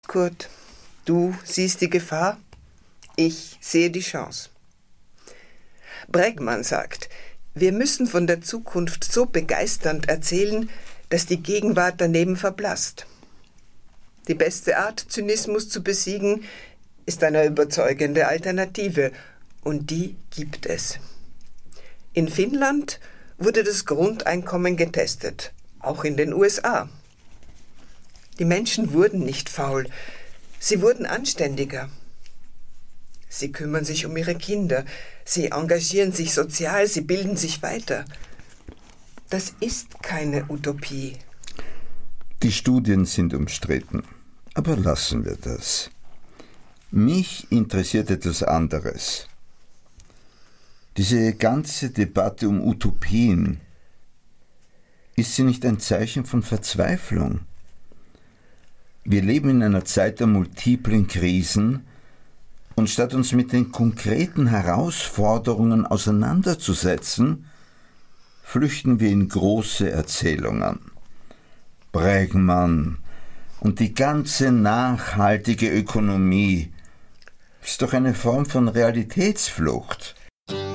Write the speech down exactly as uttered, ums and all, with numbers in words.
Kurt, du siehst die Gefahr, ich sehe die Chance. Bregmann sagt, wir müssen von der Zukunft so begeisternd erzählen, dass die Gegenwart daneben verblasst. Die beste Art, Zynismus zu besiegen, ist eine überzeugende Alternative, und die gibt es. In Finnland wurde das Grundeinkommen getestet, auch in den U S A. Die Menschen wurden nicht faul, sie wurden anständiger. Sie kümmern sich um ihre Kinder, sie engagieren sich sozial, sie bilden sich weiter. Das ist keine Utopie. Die Studien sind umstritten, aber lassen wir das. Mich interessiert etwas anderes. Diese ganze Debatte um Utopien, ist sie nicht ein Zeichen von Verzweiflung? Wir leben in einer Zeit der multiplen Krisen, und statt uns mit den konkreten Herausforderungen auseinanderzusetzen, flüchten wir in große Erzählungen. Bregmann und die ganze nachhaltige Ökonomie ist doch eine Form von Realitätsflucht.